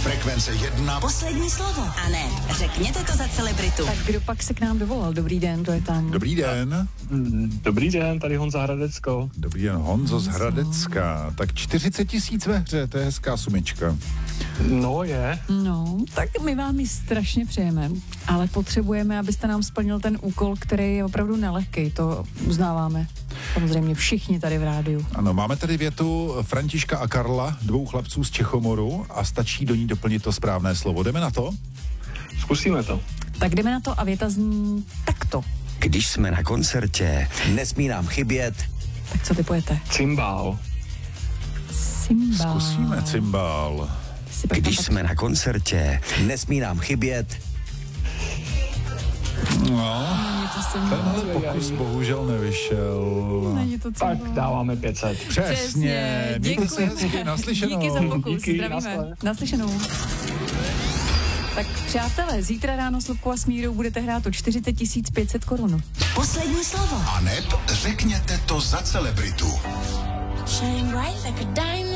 Frekvence 1. Poslední slovo. A ne, řekněte to za celebritu. Tak kdo pak se k nám dovolal? Dobrý den, to je tam. Dobrý den. Dobrý den, tady Honza Hradecko. Dobrý den, Honzo z Hradecka. Tak 40 000 ve hře, to je hezká sumička. No je. No, tak my vám ji strašně přejeme, ale potřebujeme, abyste nám splnil ten úkol, který je opravdu nelehký, to uznáváme. Samozřejmě všichni tady v rádiu. Ano, máme tady větu Františka a Karla, 2 chlapců z Čechomoru a stačí do ní doplnit to správné slovo. Jdeme na to? Zkusíme to. Tak jdeme na to a věta zní takto. Když jsme na koncertě, nesmí nám chybět. Tak co ty pojete? Cymbál. Cymbál. Zkusíme cymbál. Když jsme na koncertě, nesmí nám chybět. No, tenhle pokus bohužel nevyšel. Není to cymbál. Tak dáváme 500. Přesně, mějte se hezky, naslyšenou. Díky za pokus, Díky, zdravíme. Naslyšenou. Tak přátelé, zítra ráno s Lubkou a Smírou budete hrát o 40 500 korun. Poslední slovo. A neb řekněte to za celebritu. Shine bright like a diamond.